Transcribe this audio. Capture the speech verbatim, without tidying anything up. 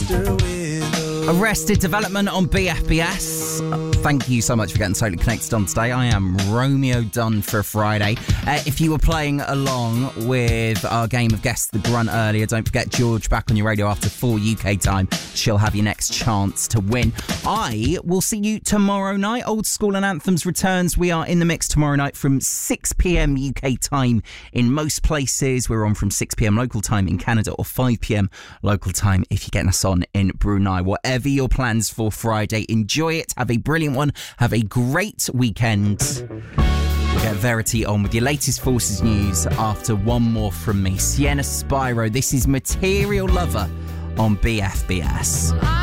Arrested Development on B F B S. Thank you so much for getting totally connected on today. I am Romeo Dunn for Friday. Uh, if you were playing along with our game of Guess the Grunt earlier, don't forget George back on your radio after four U K time. She'll have your next chance to win. I will see you tomorrow night. Old School and Anthems returns. We are in the mix tomorrow night from six p.m. U K time in most places. We're on from six p.m. local time in Canada or five p.m. local time if you're getting us on in Brunei. Whatever your plans for Friday, enjoy it. Have a brilliant one. Have a great weekend. We'll get Verity on with your latest Forces news after one more from me. Sienna Spyro. This is Material Lover on B F B S.